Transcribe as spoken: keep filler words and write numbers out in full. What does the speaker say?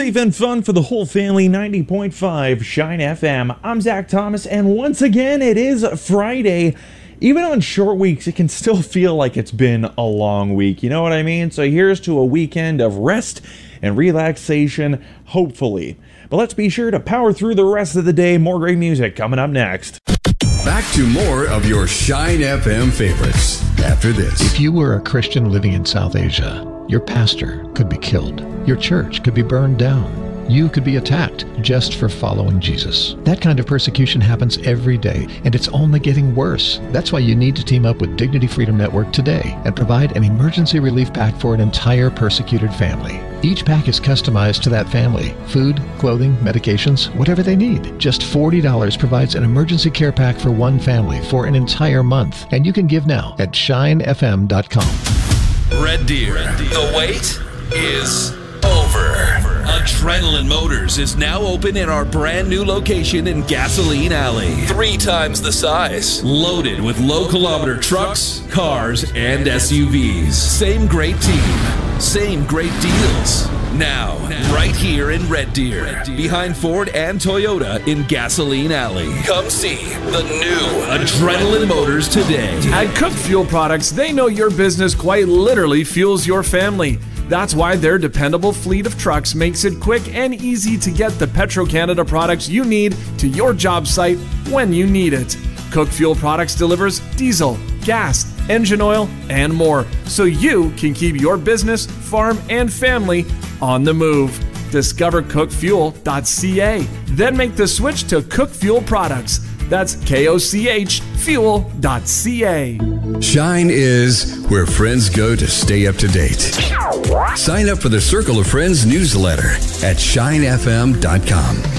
safe and fun for the whole family. Ninety point five Shine F M. I'm Zach Thomas, and once again, it is Friday. Even on short weeks, it can still feel like it's been a long week. You know what I mean? So here's to a weekend of rest and relaxation, hopefully. But let's be sure to power through the rest of the day. More great music coming up next. Back to more of your Shine F M favorites after this. If you were a Christian living in South Asia, your pastor could be killed. Your church could be burned down. You could be attacked just for following Jesus. That kind of persecution happens every day, and it's only getting worse. That's why you need to team up with Dignity Freedom Network today and provide an emergency relief pack for an entire persecuted family. Each pack is customized to that family. Food, clothing, medications, whatever they need. Just forty dollars provides an emergency care pack for one family for an entire month. And you can give now at shine f m dot com. Red Deer, the wait is over. Adrenaline Motors is now open in our brand new location in Gasoline Alley. Three times the size. Loaded with low kilometer trucks, cars, and S U Vs. Same great team. Same great deals. Now, right here in Red Deer, behind Ford and Toyota in Gasoline Alley. Come see the new Adrenaline Motors today. At Cook Fuel Products, they know your business quite literally fuels your family. That's why their dependable fleet of trucks makes it quick and easy to get the Petro-Canada products you need to your job site when you need it. Cook Fuel Products delivers diesel, gas, engine oil, and more, so you can keep your business, farm, and family on the move. Discover cook fuel dot c a. Then make the switch to Cook Fuel Products. That's K O C H fuel dot c a. Shine is where friends go to stay up to date. Sign up for the Circle of Friends newsletter at shine f m dot com.